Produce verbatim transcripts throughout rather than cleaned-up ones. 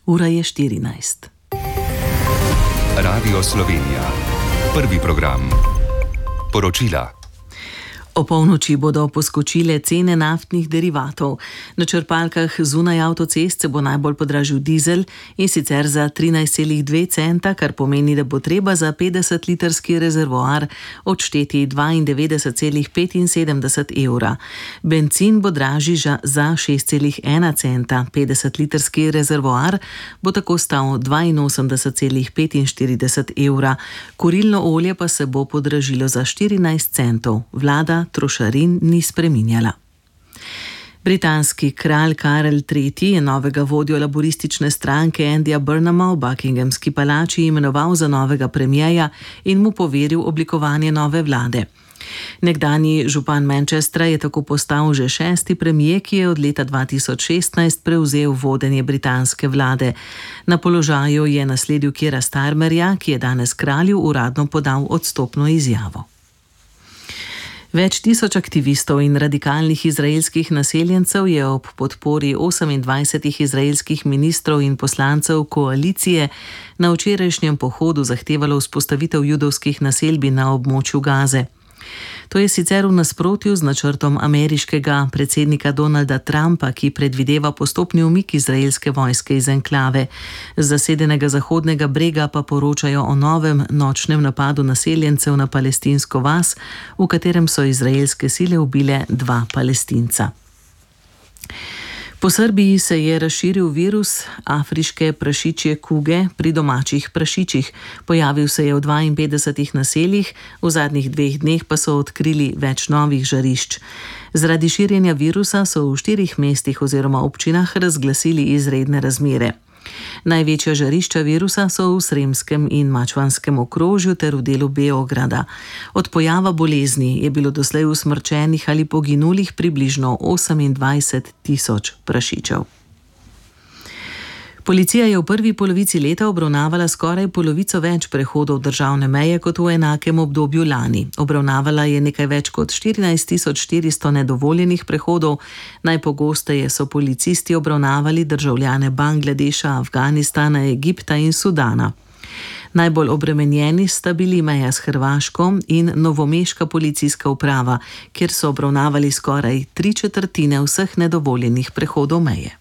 Ura je štirinajst. Radio Slovenija. Prvi program. Poročila. O polnoči bodo poskočile cene naftnih derivatov. Na črpalkah zunaj avtocest se bo najbolj podražil dizel, in sicer za trinajst celih dve centa, kar pomeni, da bo treba za petdesetlitrski rezervoar odšteti dvaindevetdeset celih petinsedemdeset evra. Bencin bo dražji za šest celih ena centa, petdesetlitrski rezervoar bo tako stal dvainosemdeset celih petinštirideset evra. Kurilno olje pa se bo podražilo za štirinajst centov. Vlada trošarin ni spreminjala. Britanski kralj Karel tretji je novega vodjo laburistične stranke Andyja Burnhama v Buckinghamski palači imenoval za novega premierja in mu poveril oblikovanje nove vlade. Nekdanji župan Manchestra je tako postal že šesti premijer, ki je od leta dva tisoč šestnajst prevzel vodenje britanske vlade. Na položaju je nasledil Keira Starmerja, ki je danes kralju uradno podal odstopno izjavo. Več tisoč aktivistov in radikalnih izraelskih naseljencev je ob podpori osemindvajsetih izraelskih ministrov in poslancev koalicije na včerajšnjem pohodu zahtevalo vzpostavitev judovskih naselbin na območju Gaze. To je sicer v nasprotju z načrtom ameriškega predsednika Donalda Trumpa, ki predvideva postopni umik izraelske vojske iz enklave. Z zasedenega Zahodnega brega pa poročajo o novem nočnem napadu naseljencev na palestinsko vas, v katerem so izraelske sile ubile dva Palestinca. Po Srbiji se je razširil virus afriške prašičje kuge pri domačih prašičih. Pojavil se je v dvainpetdesetih naseljih, v zadnjih dveh dneh pa so odkrili več novih žarišč. Zaradi širjenja virusa so v štirih mestih oziroma občinah razglasili izredne razmere. Največja žarišča virusa so v Sremskem in Mačvanskem okrožju ter v delu Beograda. Od pojava bolezni je bilo doslej usmrčenih ali poginulih približno osemindvajset tisoč prašičev. Policija je v prvi polovici leta obravnavala skoraj polovico več prehodov državne meje kot v enakem obdobju lani. Obravnavala je nekaj več kot štirinajst tisoč štiristo nedovoljenih prehodov. Najpogosteje so policisti obravnavali državljane Bangladeša, Afganistana, Egipta in Sudana. Najbolj obremenjeni sta bili meja s Hrvaško in novomeška policijska uprava, kjer so obravnavali skoraj tri četrtine vseh nedovoljenih prehodov meje.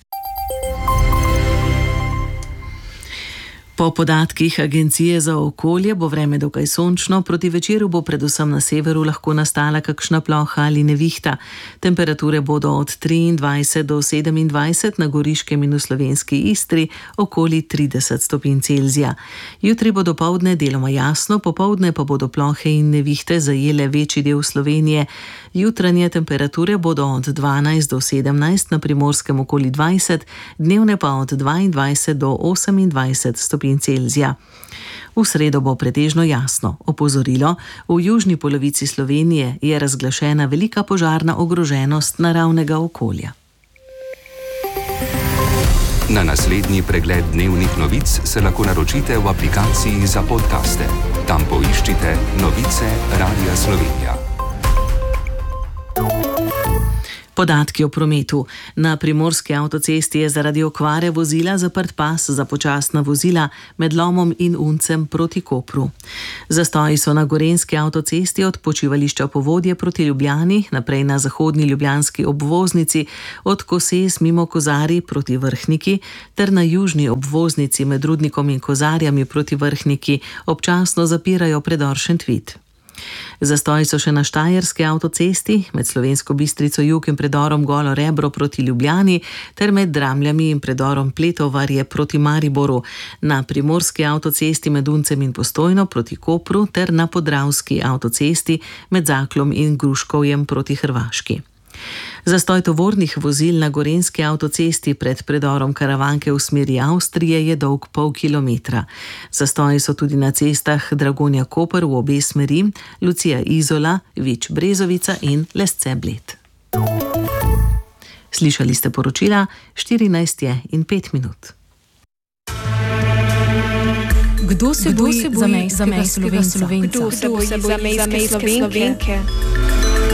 Po podatkih Agencije za okolje bo vreme dokaj sončno, proti večeru bo predvsem na severu lahko nastala kakšna ploha ali nevihta. Temperature bodo od triindvajset do sedemindvajset, na Goriškem in v slovenski Istri okoli trideset stopinj Celzija. Jutri bo dopoldne deloma jasno, popoldne pa bodo plohe in nevihte zajele večji del Slovenije. Jutranje temperature bodo od dvanajst do sedemnajst, na Primorskem okoli dvajset, dnevne pa od dvaindvajset do osemindvajset stopinj Celzija. V sredo bo pretežno jasno. Opozorilo: v južni polovici Slovenije je razglašena velika požarna ogroženost naravnega okolja. Na naslednji pregled dnevnih novic se lahko naročite v aplikaciji za podcaste. Tam poiščite Novice Radia Slovenija. Podatki o prometu. Na primorski avtocesti je zaradi okvare vozila zaprt pas za počasna vozila med Lomom in Uncem proti Kopru. Zastoji so na gorenjski avtocesti od počivališča Povodje proti Ljubljani, naprej na zahodni ljubljanski obvoznici od Koses mimo Kozarij proti Vrhniki ter na južni obvoznici med Rudnikom in Kozarjami proti Vrhniki občasno zapirajo predor Šentvid. Zastoji so še na štajerski avtocesti med Slovensko Bistrico jug in predorom Golo Rebro proti Ljubljani ter med Dramljami in predorom Pletovarje proti Mariboru, na primorski avtocesti med Uncem in Postojno proti Kopru ter na podravski avtocesti med Zaklom in Gruškovjem proti Hrvaški. Zastoj tovornih vozil na gorenjski avtocesti pred predorom Karavanke v smeri Avstrije je dolg pol kilometra. Zastoji so tudi na cestah Dragonja-Koper v obe smeri, Lucija-Izola, Vič-Brezovica in Lesce-Bled. Slišali ste poročila, štirinajst je in pet minut. Kdo se boji zamejskega Slovenca? Kdo se boji zamejske Slovenke?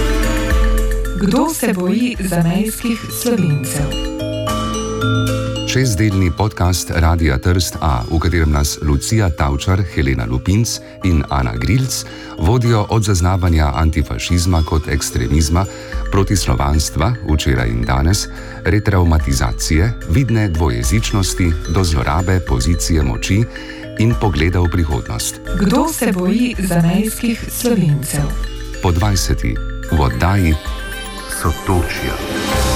Kdo se boji zamejskih Slovencev? Šestdelni podcast Radia Trst A, v katerem nas Lucija Tavčar, Helena Lupinc in Ana Grilc vodijo od zaznavanja antifašizma kot ekstremizma, protislovanstva, včeraj in danes, retraumatizacije, vidne dvojezičnosti do zlorabe pozicije moči in pogleda v prihodnost. Kdo se boji zamejskih Slovencev? Po dvajseti v oddaji Sotočja.